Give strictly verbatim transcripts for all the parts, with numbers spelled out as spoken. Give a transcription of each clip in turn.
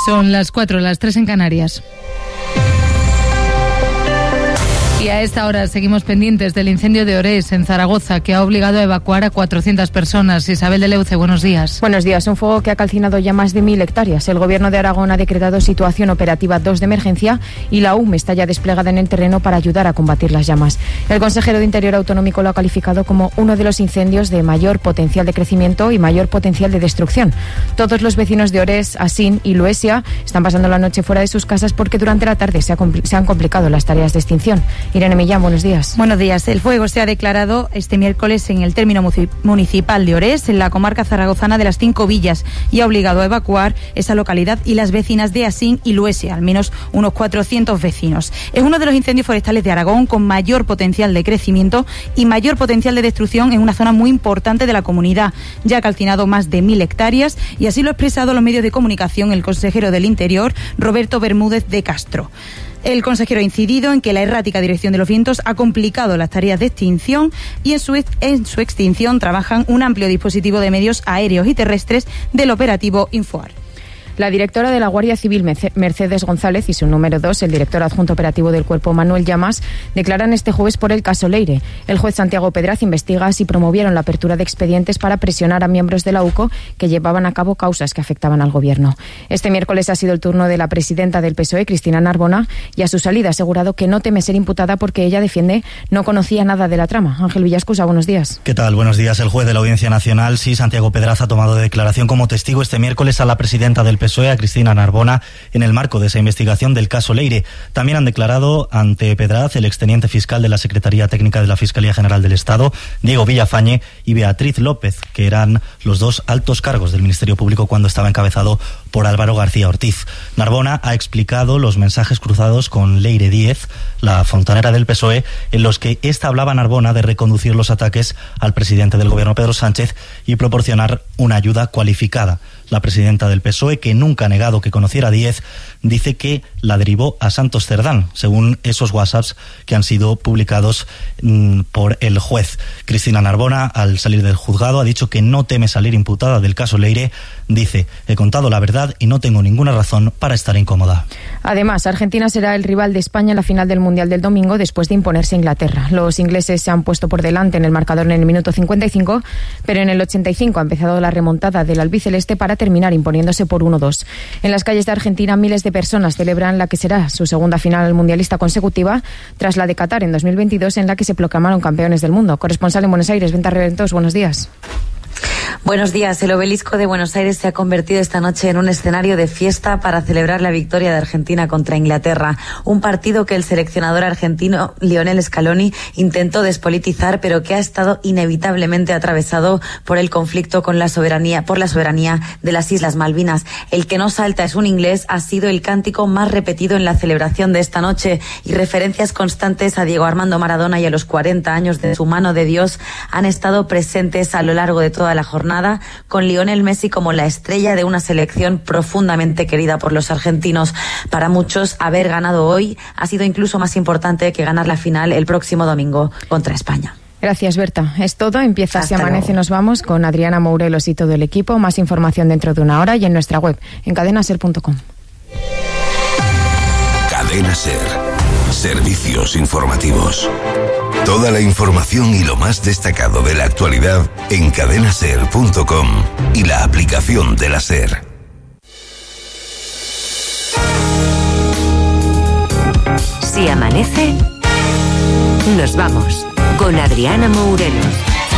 Son las cuatro, las tres en Canarias. Y a esta hora seguimos pendientes del incendio de Orés, en Zaragoza, que ha obligado a evacuar a cuatrocientas personas. Isabel de Leuce, buenos días. Buenos días. Un fuego que ha calcinado ya más de mil hectáreas. El Gobierno de Aragón ha decretado situación operativa dos de emergencia y la U M E está ya desplegada en el terreno para ayudar a combatir las llamas. El consejero de Interior Autonómico lo ha calificado como uno de los incendios de mayor potencial de crecimiento y mayor potencial de destrucción. Todos los vecinos de Orés, Asín y Luesia están pasando la noche fuera de sus casas porque durante la tarde se, ha compl- se han complicado las tareas de extinción. Irene Millán, buenos días. Buenos días. El fuego se ha declarado este miércoles en el término municipal de Orés, en la comarca zaragozana de las Cinco Villas, y ha obligado a evacuar esa localidad y las vecinas de Asín y Luesia, al menos unos cuatrocientos vecinos. Es uno de los incendios forestales de Aragón con mayor potencial de crecimiento y mayor potencial de destrucción en una zona muy importante de la comunidad. Ya ha calcinado más de mil hectáreas y así lo ha expresado a los medios de comunicación el consejero del Interior, Roberto Bermúdez de Castro. El consejero ha incidido en que la errática dirección de los vientos ha complicado las tareas de extinción y en su, en su extinción trabajan un amplio dispositivo de medios aéreos y terrestres del operativo Infoar. La directora de la Guardia Civil, Mercedes González, y su número dos, el director adjunto operativo del Cuerpo, Manuel Llamas, declaran este jueves por el caso Leire. El juez Santiago Pedraz investiga si promovieron la apertura de expedientes para presionar a miembros de la U C O que llevaban a cabo causas que afectaban al Gobierno. Este miércoles ha sido el turno de la presidenta del P S O E, Cristina Narbona, y a su salida ha asegurado que no teme ser imputada porque ella defiende no conocía nada de la trama. Ángel Villascusa, buenos días. ¿Qué tal? Buenos días. El juez de la Audiencia Nacional, sí, Santiago Pedraz, ha tomado declaración como testigo este miércoles a la presidenta del P S O E, a Cristina Narbona, en el marco de esa investigación del caso Leire. También han declarado ante Pedraz el exteniente fiscal de la Secretaría Técnica de la Fiscalía General del Estado, Diego Villafañe, y Beatriz López, que eran los dos altos cargos del Ministerio Público cuando estaba encabezado por Álvaro García Ortiz. Narbona ha explicado los mensajes cruzados con Leire Díez, la fontanera del P S O E, en los que ésta hablaba a Narbona de reconducir los ataques al presidente del Gobierno, Pedro Sánchez, y proporcionar una ayuda cualificada. La presidenta del P S O E, que nunca ha negado que conociera a Díez, dice que la derivó a Santos Cerdán, según esos WhatsApps que han sido publicados mmm, por el juez. Cristina Narbona, al salir del juzgado, ha dicho que no teme salir imputada del caso Leire. Dice: he contado la verdad y no tengo ninguna razón para estar incómoda. Además, Argentina será el rival de España en la final del Mundial del domingo después de imponerse a Inglaterra. Los ingleses se han puesto por delante en el marcador en el minuto cincuenta y cinco, pero en el ochenta y cinco ha empezado la remontada del albiceleste para terminar imponiéndose por uno dos. En las calles de Argentina, miles de personas celebran la que será su segunda final mundialista consecutiva tras la de Qatar en dos mil veintidós, en la que se proclamaron campeones del mundo. Corresponsal en Buenos Aires, Venta Reventos, buenos días. Buenos días. El Obelisco de Buenos Aires se ha convertido esta noche en un escenario de fiesta para celebrar la victoria de Argentina contra Inglaterra. Un partido que el seleccionador argentino Lionel Scaloni intentó despolitizar, pero que ha estado inevitablemente atravesado por el conflicto con la soberanía, por la soberanía de las Islas Malvinas. El que no salta es un inglés ha sido el cántico más repetido en la celebración de esta noche, y referencias constantes a Diego Armando Maradona y a los cuarenta años de su mano de Dios han estado presentes a lo largo de toda la jornada, con Lionel Messi como la estrella de una selección profundamente querida por los argentinos. Para muchos, haber ganado hoy ha sido incluso más importante que ganar la final el próximo domingo contra España. Gracias, Berta. Es todo. Empieza Hasta Si Amanece. luego. Nos vamos con Adriana Mourelos y todo el equipo. Más información dentro de una hora y en nuestra web, en cadena ser punto com. Cadena Ser. Servicios informativos. Toda la información y lo más destacado de la actualidad en cadena ser punto com y la aplicación de la SER. Si amanece, nos vamos con Adriana Mourelos.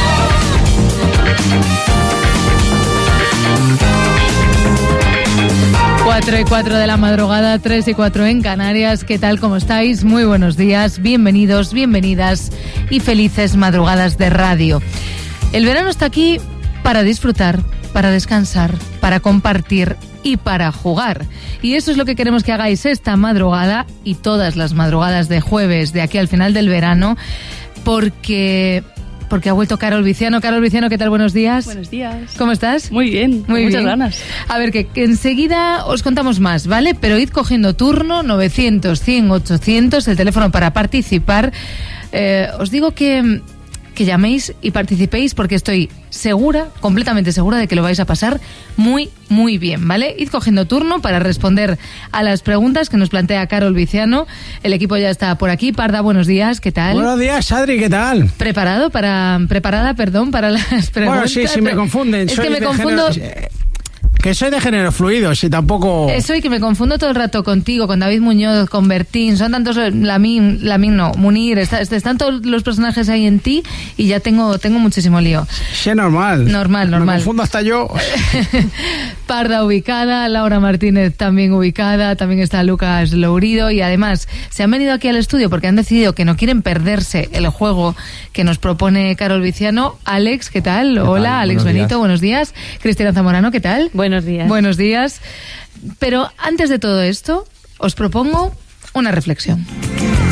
Cuatro y cuatro de la madrugada, tres y cuatro en Canarias. ¿Qué tal? ¿Cómo estáis? Muy buenos días, bienvenidos, bienvenidas y felices madrugadas de radio. El verano está aquí para disfrutar, para descansar, para compartir y para jugar. Y eso es lo que queremos que hagáis esta madrugada y todas las madrugadas de jueves de aquí al final del verano, porque... porque ha vuelto Carol Viciano. Carol Viciano, ¿qué tal? Buenos días. Buenos días. ¿Cómo estás? Muy bien, Muy muchas bien. ganas. A ver, que, que enseguida os contamos más, ¿vale? Pero id cogiendo turno, novecientos, cien, ochocientos, el teléfono para participar. Eh, os digo que... que llaméis y participéis porque estoy segura, completamente segura de que lo vais a pasar muy, muy bien, ¿vale? Id cogiendo turno para responder a las preguntas que nos plantea Carol Viciano. El equipo ya está por aquí. Parda, buenos días, ¿qué tal? Buenos días, Adri, ¿qué tal? ¿Preparado para, preparada, perdón, para las preguntas? Bueno, sí, sí, me confunden. Es soy que me de confundo... Género... Que soy de género fluido, si tampoco... Soy que me confundo todo el rato contigo, con David Muñoz, con Bertín, son tantos, Lamin, Lamin no, Munir, está, están todos los personajes ahí en ti y ya tengo tengo muchísimo lío. Sí, normal. Normal, normal. Me confundo hasta yo. Parda ubicada, Laura Martínez también ubicada, también está Lucas Lourido y además se han venido aquí al estudio porque han decidido que no quieren perderse el juego que nos propone Carol Viciano. Alex, ¿qué tal? ¿Qué Hola, tal? Alex buenos Benito, días. Buenos días. Cristina Zamorano, ¿qué tal? Buenos días. Buenos días. Pero antes de todo esto, os propongo una reflexión.